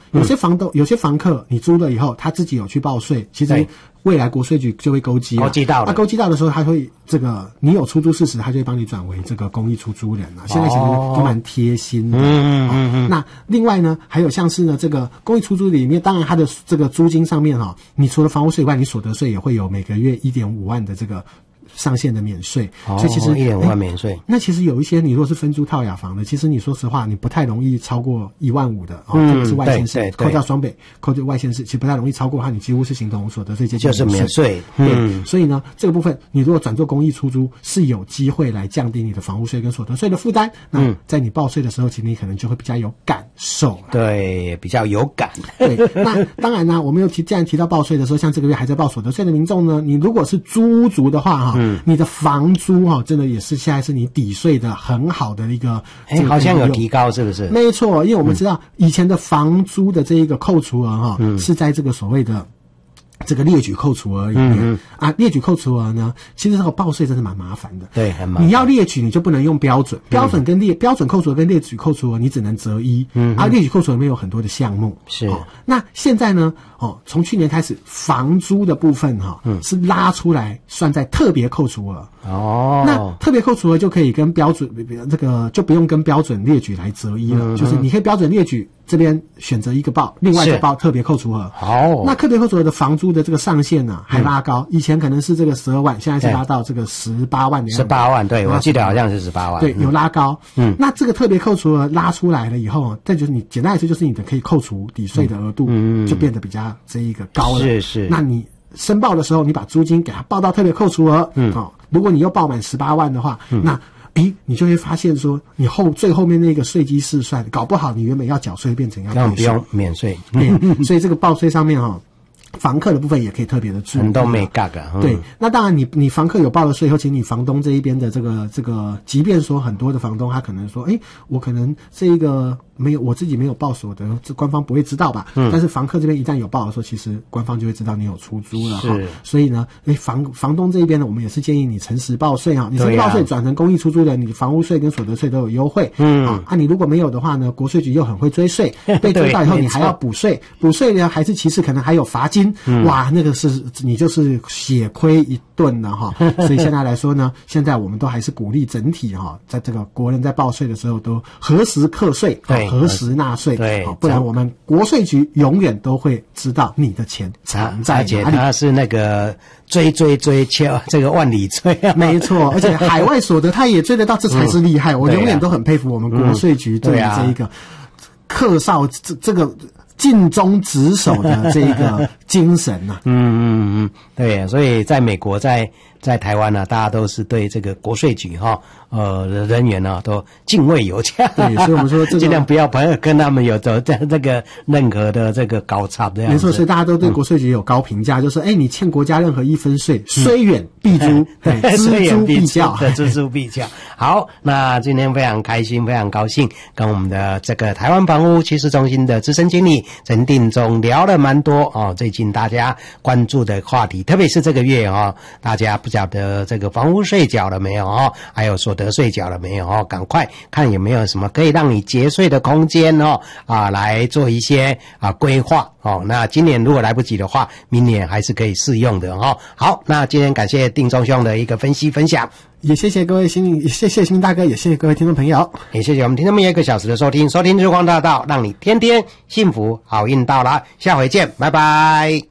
有些房客你租了以后，他自己有去报税，其实未来国税局就会勾稽了，勾稽到的时候，他会这个你有出租事实，他就会帮你转为这个公益出租人啊。现在其实都蛮贴心的。那另外呢，还有像是呢这个公益出租里面，当然它的这个租金上面你除了房屋税以外，你所得税也会有每个月1.5万的这个上限的免税，所以其实 1.5万免税。 那其实有一些你如果是分租套雅房的，其实你说实话，你不太容易超过1.5万的这个是外县市，扣掉双北，扣掉外县市，其实不太容易超过的话，你几乎是形同所得税接近就是免税。 对，所以呢，这个部分你如果转做公益出租，是有机会来降低你的房屋税跟所得税的负担。那在你报税的时候，其实你可能就会比较有感受。 对，比较有感。 对，那当然呢，我们既然提到报税的时候，像这个月还在报所得税的民众呢，你如果是租屋族的话你的房租真的也是现在是你抵税的很好的一个， 好像有提高是不是？ 没错，因为我们知道以前的房租的这一个扣除额是在这个所谓的这个列举扣除额里面列举扣除额呢，其实这个报税真是蛮麻烦的。 对，很麻烦。 你要列举，你就不能用标准，标准扣除额跟列举扣除额，你只能择一。列举扣除额里面有很多的项目。 是。 那现在呢？从去年开始，房租的部分是拉出来算在特别扣除额。那特别扣除额就可以跟标准这个就不用跟标准列举来择一了，就是你可以标准列举这边选择一个报，另外一个报特别扣除额。那特别扣除额的房租的这个上限呢还拉高，以前可能是这个12万，现在是拉到这个18万的样子。 18万，对，我记得好像是18万。 对，有拉高。那这个特别扣除额拉出来了以后，再就是你简单来说就是你的可以扣除抵税的额度就变得比较这一个高了。 是。 那你申报的时候，你把租金给它报到特别扣除额。如果你又报满18万的话，那你就会发现说，你最后面那个税基试算，搞不好你原本要缴税变成要退税， 不用免税。 所以这个报税上面房客的部分也可以特别的注意， 很多没嘎嘎。 对，那当然你房客有报了税以后，其实你房东这一边的这个，即便说很多的房东他可能说，我可能这一个没有，我自己没有报所得，这官方不会知道吧？但是房客这边一旦有报的时候，其实官方就会知道你有出租了哈。所以呢，房东这一边呢，我们也是建议你诚实报税你诚实报税转成公益出租的，你房屋税跟所得税都有优惠。你如果没有的话呢，国税局又很会追税，被追到以后你还要补税，补税呢还是其次可能还有罚金。哇，那个是你就是血亏一顿了哈。所以现在来说呢，现在我们都还是鼓励整体在这个国人在报税的时候都核实课税，核实纳税， 对， 不然我们国税局永远都会知道你的钱藏在哪里。 而且他是那个追求这个万里追没错，而且海外所得他也追得到，这才是厉害。我永远都很佩服我们国税局对于这一个客少这个尽忠职守的这一个精神对，所以在美国在台湾呢，大家都是对这个国税局人员呢都敬畏有加。 对，所以我们说尽量不要跟他们有这个任何的这个高差这样子。 没错，所以大家都对国税局有高评价，就是你欠国家任何1分税，虽远必诛，锱铢必较， 锱铢必较。好，那今天非常开心，非常高兴，跟我们的这个台湾房屋趋势中心的资深经理陈定中聊了蛮多最近大家关注的话题，特别是这个月大家不晓得这个房屋税缴了没有还有所得税缴了没有赶快看有没有什么可以让你节税的空间来做一些规划那今年如果来不及的话，明年还是可以适用的好，那今天感谢定中兄的一个分析分享， 也谢谢各位谢谢新大哥，也谢谢各位听众朋友， 也谢谢我们听众朋友1个小时的收听日光大道，让你天天幸福好运到了，下回见，拜拜。